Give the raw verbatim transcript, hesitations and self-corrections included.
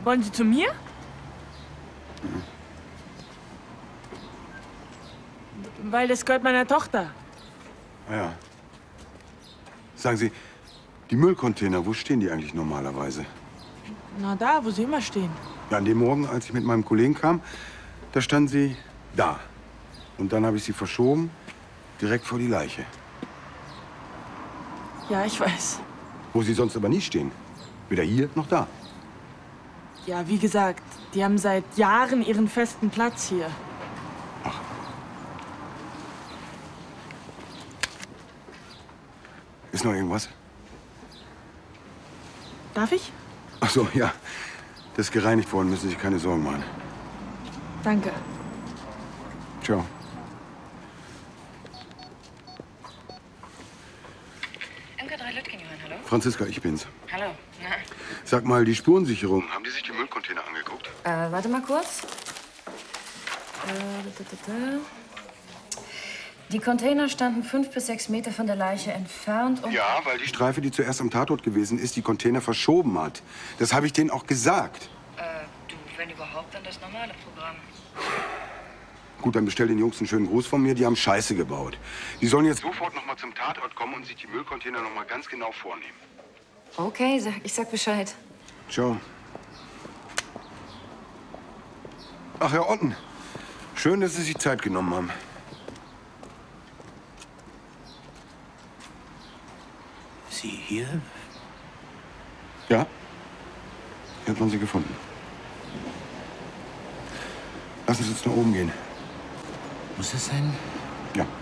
Wollen Sie zu mir? Mhm. Weil das gehört meiner Tochter. Ja. Sagen Sie, die Müllcontainer, wo stehen die eigentlich normalerweise? Na da, wo sie immer stehen. Ja, an dem Morgen, als ich mit meinem Kollegen kam, da standen sie da. Und dann habe ich sie verschoben, direkt vor die Leiche. Ja, ich weiß. Wo sie sonst aber nie stehen. Weder hier noch da. Ja, wie gesagt, die haben seit Jahren ihren festen Platz hier. Ach. Ist noch irgendwas? Darf ich? Ach so, ja. Das ist gereinigt worden, müssen Sie sich keine Sorgen machen. Danke. Ciao. M K drei Lütgendjohann, hallo? Franziska, ich bin's. Hallo. Na? Sag mal, die Spurensicherung, haben die sich die Müllcontainer angeguckt? Äh, warte mal kurz. Äh, da, da, da. Die Container standen fünf bis sechs Meter von der Leiche entfernt und... Ja, weil die Streife, die zuerst am Tatort gewesen ist, die Container verschoben hat. Das habe ich denen auch gesagt. Äh, du, wenn überhaupt, dann das normale Programm. Gut, dann bestell den Jungs einen schönen Gruß von mir. Die haben Scheiße gebaut. Die sollen jetzt sofort noch mal zum Tatort kommen und sich die Müllcontainer noch mal ganz genau vornehmen. Okay, sag, ich sag Bescheid. Ciao. Ach, Herr Otten. Schön, dass Sie sich Zeit genommen haben. Sie hier? Ja? Hier hat man sie gefunden. Lassen Sie uns nach oben gehen. Muss das sein? Ja.